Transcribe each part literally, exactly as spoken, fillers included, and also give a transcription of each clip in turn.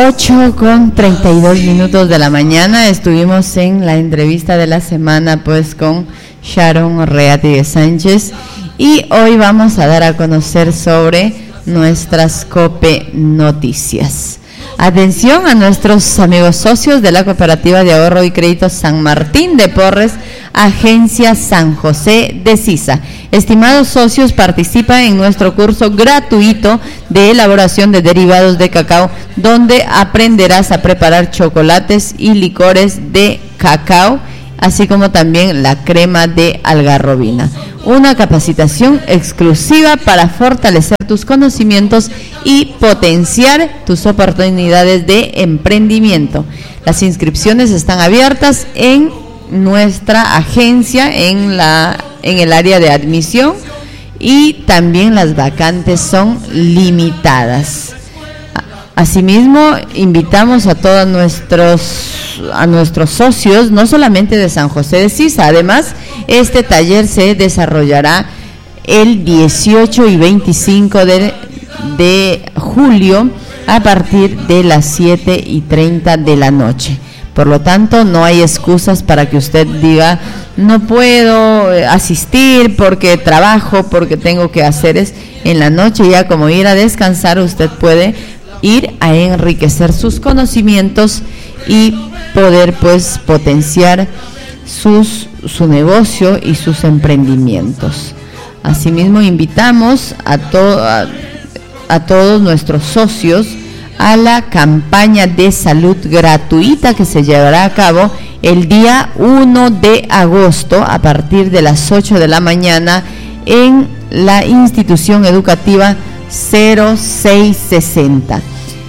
ocho con treinta y dos minutos de la mañana. Estuvimos en la entrevista de la semana pues con Sharon Reategui Sánchez y hoy vamos a dar a conocer sobre nuestras COPE Noticias. Atención a nuestros amigos socios de la Cooperativa de Ahorro y Crédito San Martín de Porres, Agencia San José de Sisa. Estimados socios, participa en nuestro curso gratuito de elaboración de derivados de cacao, donde aprenderás a preparar chocolates y licores de cacao, así como también la crema de algarrobina. Una capacitación exclusiva para fortalecer tus conocimientos y potenciar tus oportunidades de emprendimiento. Las inscripciones están abiertas en nuestra agencia, en la en el área de admisión, y también las vacantes son limitadas. Asimismo, invitamos a todos nuestros a nuestros socios, no solamente de San José de Sisa. Además, este taller se desarrollará el dieciocho y veinticinco de, de julio a partir de las siete y treinta de la noche. Por lo tanto, no hay excusas para que usted diga, no puedo asistir porque trabajo, porque tengo que hacer es en la noche, ya como ir a descansar. Usted puede ir a enriquecer sus conocimientos y poder pues potenciar sus, su negocio y sus emprendimientos. Asimismo, invitamos a, to, a, a todos nuestros socios a la campaña de salud gratuita que se llevará a cabo el día uno de agosto a partir de las ocho de la mañana en la institución educativa cero seis sesenta.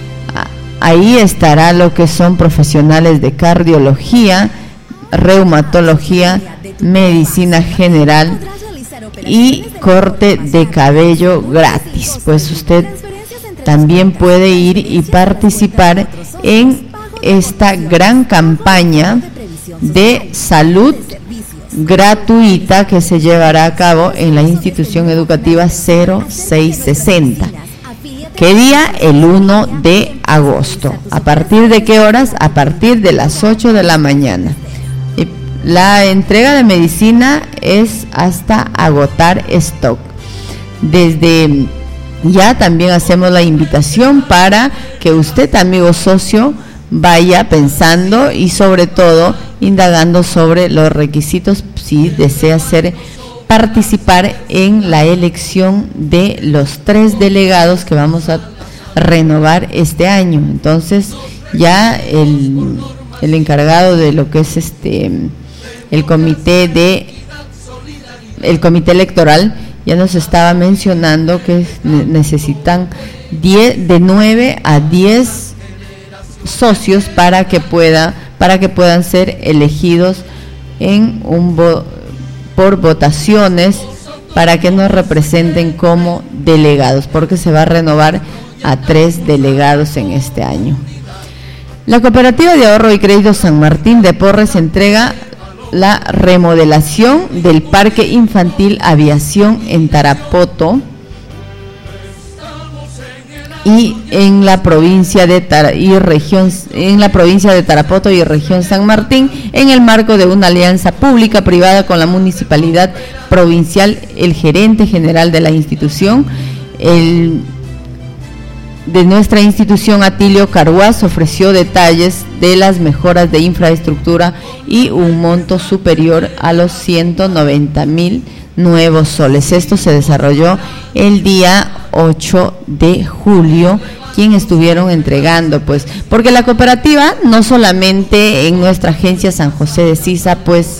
Ahí estará lo que son profesionales de cardiología, reumatología, medicina general y corte de cabello gratis. Pues usted también puede ir y participar en esta gran campaña de salud gratuita que se llevará a cabo en la institución educativa cero seis sesenta. ¿Qué día? El uno de agosto. ¿A partir de qué horas? A partir de las ocho de la mañana. La entrega de medicina es hasta agotar stock. Desde ya también hacemos la invitación para que usted, amigo socio, vaya pensando y sobre todo indagando sobre los requisitos si desea ser participar en la elección de los tres delegados que vamos a renovar este año. Entonces ya el, el encargado de lo que es este el comité de el comité electoral ya nos estaba mencionando que necesitan diez, de nueve a diez socios para que pueda para que puedan ser elegidos en un vo, por votaciones para que nos representen como delegados, porque se va a renovar a tres delegados en este año. La Cooperativa de Ahorro y Crédito San Martín de Porres entrega la remodelación del Parque Infantil Aviación en Tarapoto y en la provincia de Tar- y región en la provincia de Tarapoto y región San Martín, en el marco de una alianza pública privada con la municipalidad provincial. El gerente general de la institución, el de nuestra institución, Atilio Carhuaz, ofreció detalles de las mejoras de infraestructura y un monto superior a los ciento noventa mil nuevos soles. Esto se desarrolló el día ocho de julio, quien estuvieron entregando, pues, porque la cooperativa no solamente en nuestra agencia San José de Sisa, pues,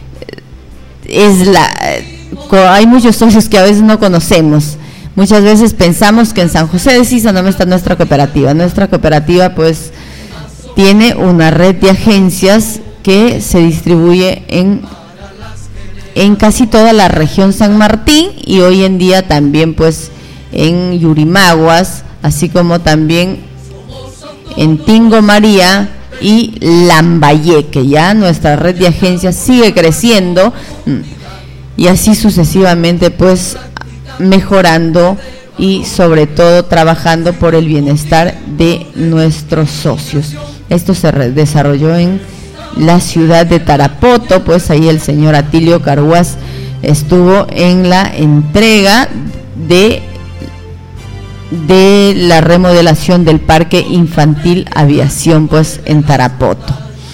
es la, hay muchos socios que a veces no conocemos. Muchas veces pensamos que en San José de Sisa no está nuestra cooperativa. Nuestra cooperativa pues tiene una red de agencias que se distribuye en, en casi toda la región San Martín y hoy en día también pues en Yurimaguas, así como también en Tingo María y Lambayeque. Ya nuestra red de agencias sigue creciendo y así sucesivamente pues mejorando y sobre todo trabajando por el bienestar de nuestros socios. Esto se re- desarrolló en la ciudad de Tarapoto, pues ahí el señor Atilio Carhuaz estuvo en la entrega de, de la remodelación del Parque Infantil Aviación, pues en Tarapoto.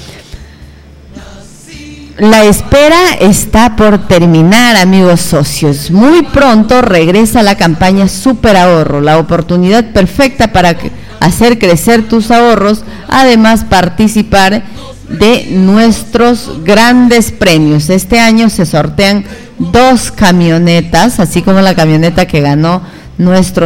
La espera está por terminar, amigos socios. Muy pronto regresa la campaña Super Ahorro, la oportunidad perfecta para hacer crecer tus ahorros, además participar de nuestros grandes premios. Este año se sortean dos camionetas, así como la camioneta que ganó nuestro